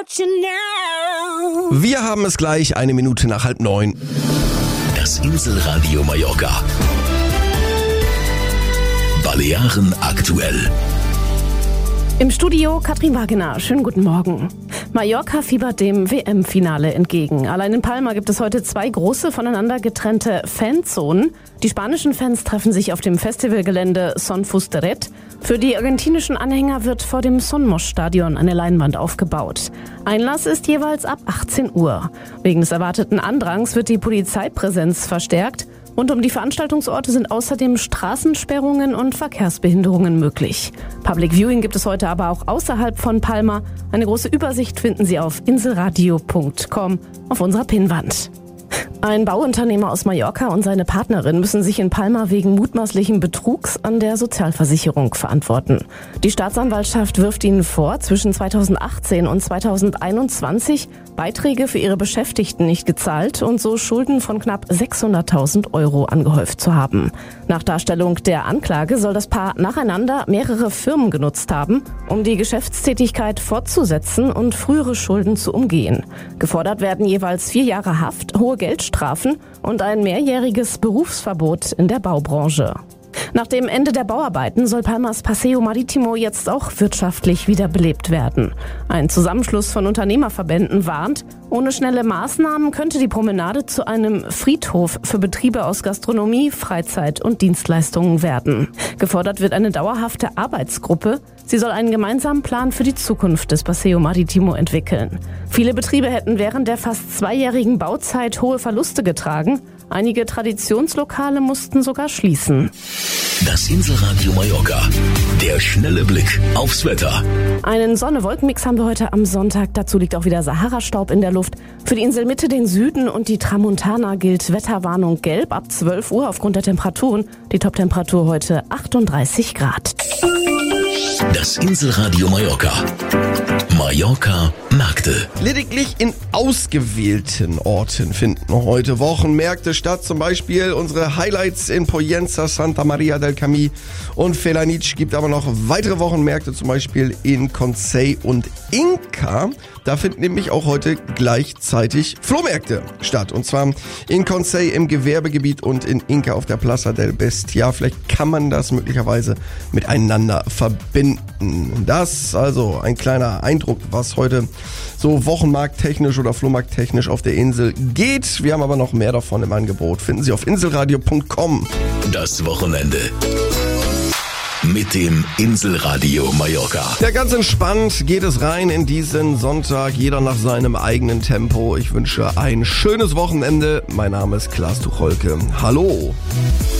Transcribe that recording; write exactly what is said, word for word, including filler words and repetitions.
want you now. Wir haben es gleich, eine Minute nach halb neun. Das Inselradio Mallorca. Balearen aktuell. Im Studio Katrin Wagener. Schönen guten Morgen. Mallorca fiebert dem W M-Finale entgegen. Allein in Palma gibt es heute zwei große, voneinander getrennte Fanzonen. Die spanischen Fans treffen sich auf dem Festivalgelände Son Fusteret. Für die argentinischen Anhänger wird vor dem Sonmos-Stadion eine Leinwand aufgebaut. Einlass ist jeweils ab achtzehn Uhr. Wegen des erwarteten Andrangs wird die Polizeipräsenz verstärkt. Rund um die Veranstaltungsorte sind außerdem Straßensperrungen und Verkehrsbehinderungen möglich. Public Viewing gibt es heute aber auch außerhalb von Palma. Eine große Übersicht finden Sie auf inselradio punkt com auf unserer Pinnwand. Ein Bauunternehmer aus Mallorca und seine Partnerin müssen sich in Palma wegen mutmaßlichen Betrugs an der Sozialversicherung verantworten. Die Staatsanwaltschaft wirft ihnen vor, zwischen zweitausendachtzehn und zweitausendeinundzwanzig Beiträge für ihre Beschäftigten nicht gezahlt und so Schulden von knapp sechshunderttausend Euro angehäuft zu haben. Nach Darstellung der Anklage soll das Paar nacheinander mehrere Firmen genutzt haben, um die Geschäftstätigkeit fortzusetzen und frühere Schulden zu umgehen. Gefordert werden jeweils vier Jahre Haft, hohe Geldstrafen und ein mehrjähriges Berufsverbot in der Baubranche. Nach dem Ende der Bauarbeiten soll Palmas Paseo Marítimo jetzt auch wirtschaftlich wiederbelebt werden. Ein Zusammenschluss von Unternehmerverbänden warnt, ohne schnelle Maßnahmen könnte die Promenade zu einem Friedhof für Betriebe aus Gastronomie, Freizeit und Dienstleistungen werden. Gefordert wird eine dauerhafte Arbeitsgruppe. Sie soll einen gemeinsamen Plan für die Zukunft des Paseo Marítimo entwickeln. Viele Betriebe hätten während der fast zweijährigen Bauzeit hohe Verluste getragen. Einige Traditionslokale mussten sogar schließen. Das Inselradio Mallorca. Der schnelle Blick aufs Wetter. Einen Sonne-Wolken-Mix haben wir heute am Sonntag. Dazu liegt auch wieder Sahara-Staub in der Luft. Für die Inselmitte, den Süden und die Tramontana gilt Wetterwarnung gelb ab zwölf Uhr aufgrund der Temperaturen. Die Toptemperatur heute achtunddreißig Grad. Das Inselradio Mallorca. Mallorca Märkte. Lediglich in ausgewählten Orten finden heute Wochenmärkte statt. Zum Beispiel unsere Highlights in Pollença, Santa Maria del Camí und Felanitx. Gibt aber noch weitere Wochenmärkte, zum Beispiel in Consell und Inca. Da finden nämlich auch heute gleichzeitig Flohmärkte statt. Und zwar in Consell im Gewerbegebiet und in Inca auf der Plaza del Bestiar. Vielleicht kann man das möglicherweise miteinander verbinden. Das also ein kleiner Eindruck, was heute so wochenmarkttechnisch oder flohmarkttechnisch auf der Insel geht. Wir haben aber noch mehr davon im Angebot. Finden Sie auf inselradio punkt com. Das Wochenende mit dem Inselradio Mallorca. Ja, ganz entspannt geht es rein in diesen Sonntag. Jeder nach seinem eigenen Tempo. Ich wünsche ein schönes Wochenende. Mein Name ist Klaas Tucholke. Hallo.